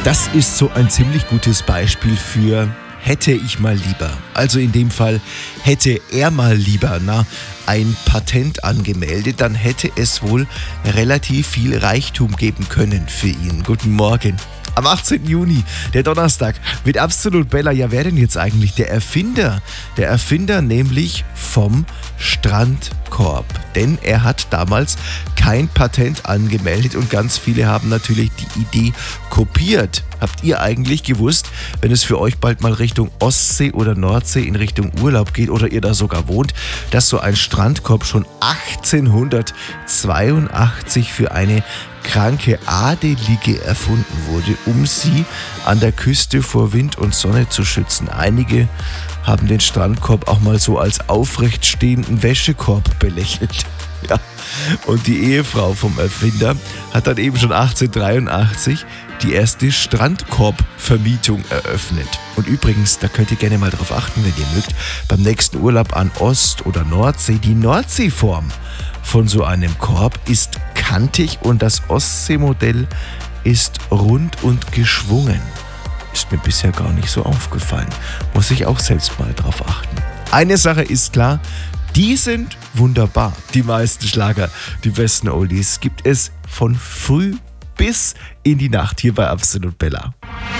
Das ist so ein ziemlich gutes Beispiel für hätte ich mal lieber. Also in dem Fall hätte er mal lieber ein Patent angemeldet, dann hätte es wohl relativ viel Reichtum geben können für ihn. Guten Morgen. Am 18. Juni, der Donnerstag, mit Absolut Bella. Ja, wer denn jetzt eigentlich? Der Erfinder. Der Erfinder nämlich vom Strandkorb. Denn er hat damals kein Patent angemeldet und ganz viele haben natürlich die Idee kopiert. Habt ihr eigentlich gewusst, wenn es für euch bald mal Richtung Ostsee oder Nordsee in Richtung Urlaub geht oder ihr da sogar wohnt, dass so ein Strandkorb schon 1882 für eine kranke Adelige erfunden wurde, um sie an der Küste vor Wind und Sonne zu schützen. Einige haben den Strandkorb auch mal so als aufrecht stehenden Wäschekorb belächelt. Ja. Und die Ehefrau vom Erfinder hat dann eben schon 1883 die erste Strandkorbvermietung eröffnet. Und übrigens, da könnt ihr gerne mal drauf achten, wenn ihr mögt, beim nächsten Urlaub an Ost- oder Nordsee, die Nordseeform von so einem Korb ist kantig und das Ostseemodell ist rund und geschwungen. Ist mir bisher gar nicht so aufgefallen. Muss ich auch selbst mal drauf achten. Eine Sache ist klar, die sind wunderbar. Die meisten Schlager, die besten Oldies gibt es von früh bis in die Nacht hier bei Absolut Bella.